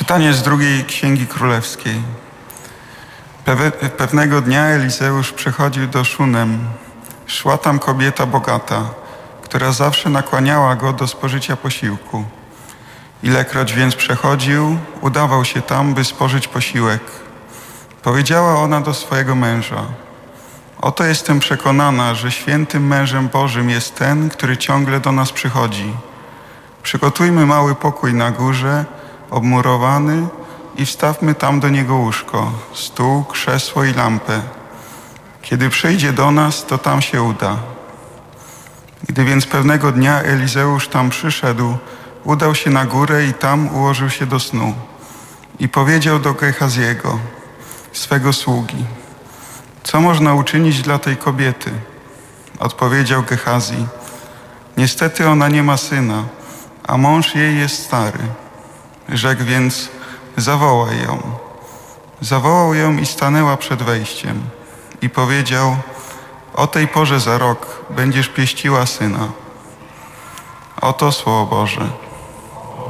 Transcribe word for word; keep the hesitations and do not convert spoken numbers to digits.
Czytanie z drugiej Księgi Królewskiej. Pewe, pewnego dnia Elizeusz przychodził do Szunem. Szła tam kobieta bogata, która zawsze nakłaniała go do spożycia posiłku. Ilekroć więc przechodził, udawał się tam, by spożyć posiłek. Powiedziała ona do swojego męża: oto jestem przekonana, że świętym mężem Bożym jest ten, który ciągle do nas przychodzi. Przygotujmy mały pokój na górze, obmurowany, i wstawmy tam do niego łóżko, stół, krzesło i lampę. Kiedy przyjdzie do nas, to tam się uda. Gdy więc pewnego dnia Elizeusz tam przyszedł, udał się na górę i tam ułożył się do snu. I powiedział do Gehaziego, swego sługi: co można uczynić dla tej kobiety? Odpowiedział Gehazi: niestety ona nie ma syna, a mąż jej jest stary. Rzekł więc: zawołaj ją. Zawołał ją i stanęła przed wejściem. I powiedział: o tej porze za rok będziesz pieściła syna. Oto słowo Boże.